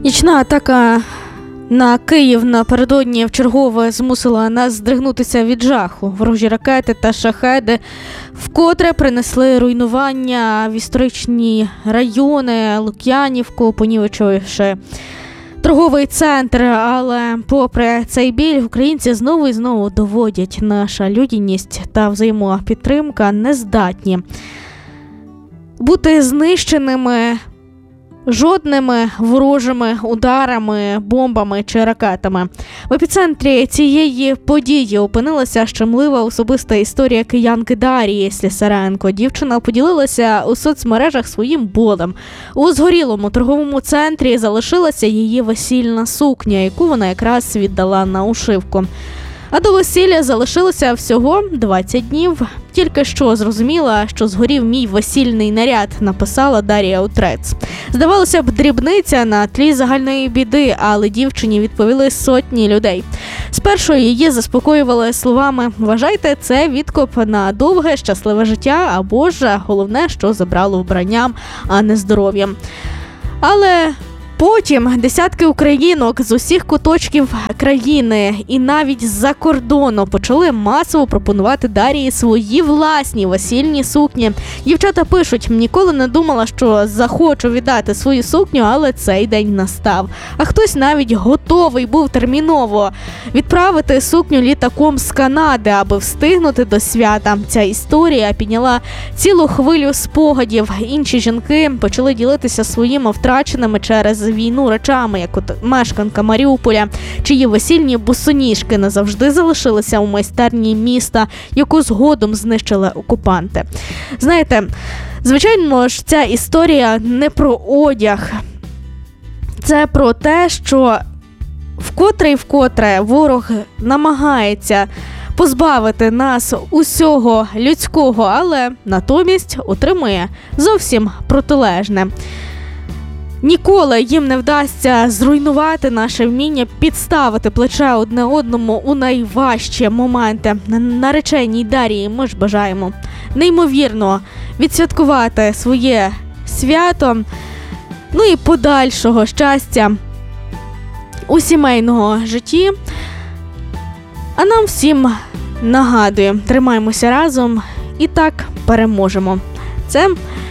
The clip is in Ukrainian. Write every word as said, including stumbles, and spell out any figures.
Нічна атака на Київ напередодні вчергове змусила нас здригнутися від жаху. Ворожі ракети та шахеди вкотре принесли руйнування в історичні райони, Лук'янівку, понівечивши торговий центр. Але попри цей біль, українці знову і знову доводять, наша людяність та взаємопідтримка не здатні бути знищеними жодними ворожими ударами, бомбами чи ракетами. В епіцентрі цієї події опинилася щемлива особиста історія киянки Дарії Слісаренко. Дівчина поділилася у соцмережах своїм болем. У згорілому торговому центрі залишилася її весільна сукня, яку вона якраз віддала на ушивку. А до весілля залишилося всього двадцять днів. Тільки що зрозуміла, що згорів мій весільний наряд, написала Дарія у трец. Здавалося б, дрібниця на тлі загальної біди, але дівчині відповіли сотні людей. Спершу її заспокоювали словами: «Вважайте, це відкуп на довге, щасливе життя, або ж головне, що забрало вбранням, а не здоров'ям». Але потім десятки українок з усіх куточків країни і навіть з-за кордону почали масово пропонувати Дарії свої власні весільні сукні. Дівчата пишуть: «Ніколи не думала, що захочу віддати свою сукню, але цей день настав». А хтось навіть готовий був терміново відправити сукню літаком з Канади, аби встигнути до свята. Ця історія підняла цілу хвилю спогадів. Інші жінки почали ділитися своїми втраченими через війну речами, як от мешканка Маріуполя, чиї весільні босоніжки назавжди залишилися у майстерні міста, яку згодом знищили окупанти. Знаєте, звичайно ж, ця історія не про одяг. Це про те, що вкотре і вкотре ворог намагається позбавити нас усього людського, але натомість отримує зовсім протилежне. Ніколи їм не вдасться зруйнувати наше вміння підставити плече одне одному у найважчі моменти. Нареченій Дарії ми ж бажаємо неймовірно відсвяткувати своє свято, ну і подальшого щастя у сімейному житті. А нам всім нагадую, тримаємося разом і так переможемо. Це